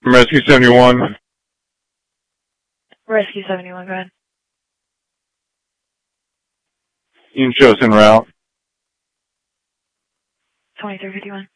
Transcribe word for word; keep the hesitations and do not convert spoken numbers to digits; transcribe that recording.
Rescue seventy-one. Rescue seventy-one, go ahead. You can show us en route. twenty-three fifty-one.